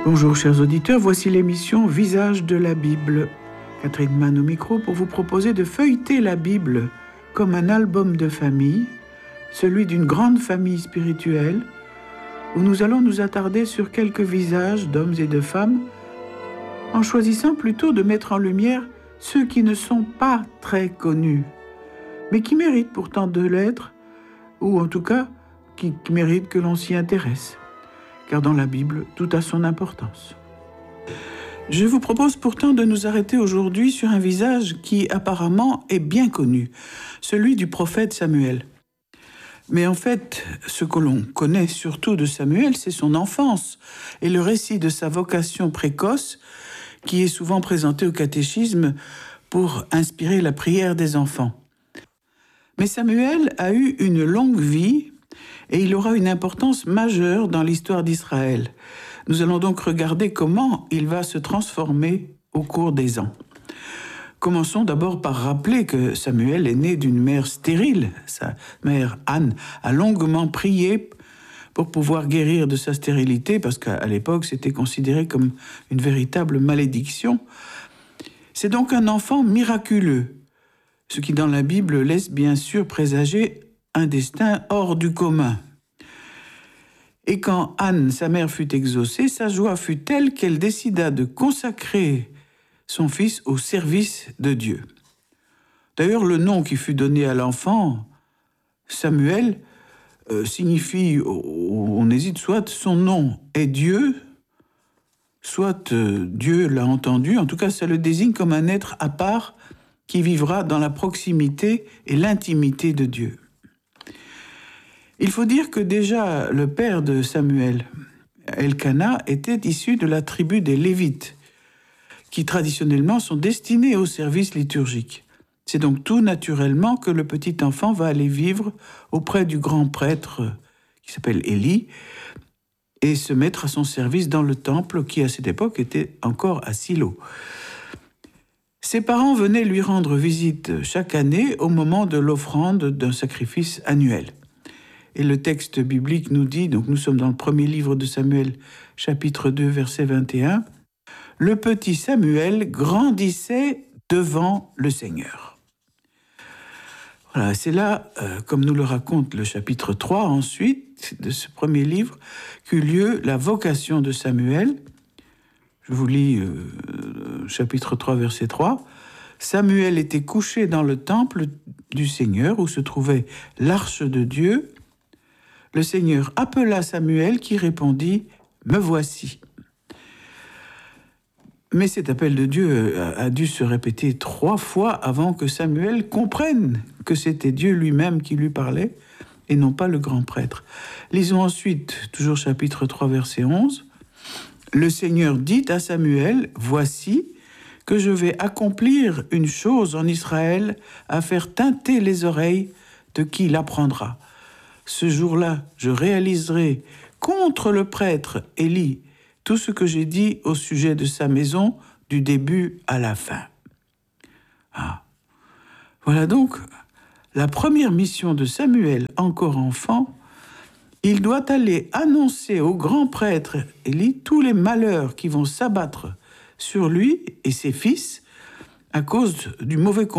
Bonjour chers auditeurs, voici l'émission Visage de la Bible. Catherine Mann au micro pour vous proposer de feuilleter la Bible comme un album de famille, celui d'une grande famille spirituelle, où nous allons nous attarder sur quelques visages d'hommes et de femmes, en choisissant plutôt de mettre en lumière ceux qui ne sont pas très connus, mais qui méritent pourtant de l'être, ou en tout cas qui méritent que l'on s'y intéresse. Car dans la Bible, tout a son importance. Je vous propose pourtant de nous arrêter aujourd'hui sur un visage qui apparemment est bien connu, celui du prophète Samuel. Mais en fait, ce que l'on connaît surtout de Samuel, c'est son enfance et le récit de sa vocation précoce qui est souvent présenté au catéchisme pour inspirer la prière des enfants. Mais Samuel a eu une longue vie et il aura une importance majeure dans l'histoire d'Israël. Nous allons donc regarder comment il va se transformer au cours des ans. Commençons d'abord par rappeler que Samuel est né d'une mère stérile. Sa mère Anne a longuement prié pour pouvoir guérir de sa stérilité, parce qu'à l'époque, c'était considéré comme une véritable malédiction. C'est donc un enfant miraculeux, ce qui dans la Bible laisse bien sûr présager un destin hors du commun. Et quand Anne, sa mère, fut exaucée, sa joie fut telle qu'elle décida de consacrer son fils au service de Dieu. D'ailleurs, le nom qui fut donné à l'enfant, Samuel, signifie, on hésite, soit son nom est Dieu, soit Dieu l'a entendu. En tout cas, ça le désigne comme un être à part qui vivra dans la proximité et l'intimité de Dieu. Il faut dire que déjà le père de Samuel, Elkana, était issu de la tribu des Lévites, qui traditionnellement sont destinés au service liturgique. C'est donc tout naturellement que le petit enfant va aller vivre auprès du grand prêtre qui s'appelle Élie et se mettre à son service dans le temple qui à cette époque était encore à Silo. Ses parents venaient lui rendre visite chaque année au moment de l'offrande d'un sacrifice annuel. Et le texte biblique nous dit, donc nous sommes dans le premier livre de Samuel, chapitre 2, verset 21, « Le petit Samuel grandissait devant le Seigneur ». Voilà, c'est là, comme nous le raconte le chapitre 3 ensuite de ce premier livre, qu'eut lieu la vocation de Samuel. Je vous lis chapitre 3, verset 3. « Samuel était couché dans le temple du Seigneur où se trouvait l'arche de Dieu. Le Seigneur appela Samuel qui répondit « Me voici ». Mais cet appel de Dieu a dû se répéter 3 fois avant que Samuel comprenne que c'était Dieu lui-même qui lui parlait et non pas le grand prêtre. Lisons ensuite, toujours chapitre 3, verset 11. « Le Seigneur dit à Samuel « Voici que je vais accomplir une chose en Israël à faire tinter les oreilles de qui l'apprendra. Ce jour-là, je réaliserai contre le prêtre Élie tout ce que j'ai dit au sujet de sa maison du début à la fin. » Voilà donc la première mission de Samuel, encore enfant. Il doit aller annoncer au grand prêtre Élie tous les malheurs qui vont s'abattre sur lui et ses fils à cause du mauvais comportement